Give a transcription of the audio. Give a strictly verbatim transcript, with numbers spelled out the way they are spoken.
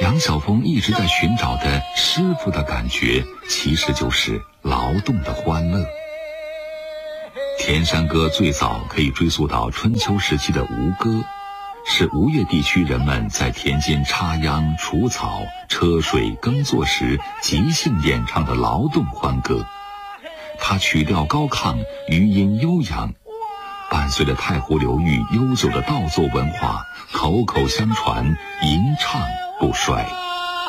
杨晓峰一直在寻找的师傅的感觉，其实就是劳动的欢乐。田山歌最早可以追溯到春秋时期的吴歌，是吴越地区人们在田间插秧、除草、车水耕作时即兴演唱的劳动欢歌。它曲调高亢，余音悠扬，伴随着太湖流域悠久的稻作文化，口口相传，吟唱不衰。